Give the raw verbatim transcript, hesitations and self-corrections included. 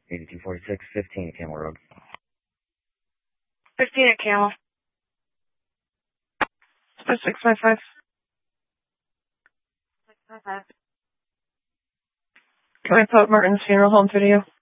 eighty-two forty-six, fifteen Camel Road. fifteen at Camel. six five five. six five five. Can I put Martin's funeral home video?